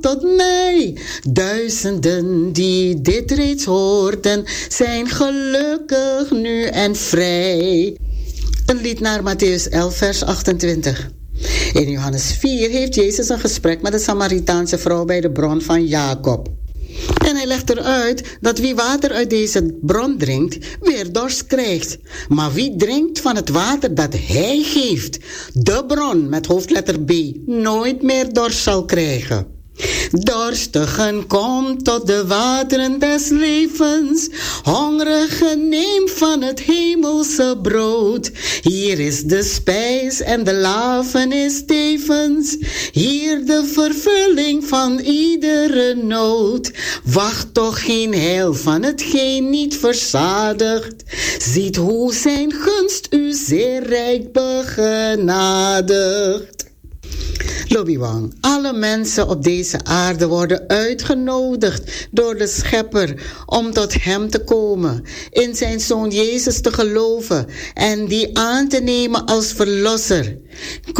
tot mij. Duizenden die dit reeds hoorden, zijn gelukkig nu en vrij. Een lied naar Mattheüs 11, vers 28. In Johannes 4 heeft Jezus een gesprek met de Samaritaanse vrouw bij de bron van Jacob. En hij legt eruit dat wie water uit deze bron drinkt, weer dorst krijgt. Maar wie drinkt van het water dat hij geeft, de bron met hoofdletter B, nooit meer dorst zal krijgen. Dorstigen, kom tot de wateren des levens. Hongerigen, neem van het hemelse brood. Hier is de spijs en de lafenis tevens. Hier de vervulling van iedere nood. Wacht toch geen heil van hetgeen niet verzadigt. Ziet hoe zijn gunst u zeer rijk begenadigt. Lobiwang, alle mensen op deze aarde worden uitgenodigd door de Schepper om tot Hem te komen, in zijn Zoon Jezus te geloven en die aan te nemen als Verlosser.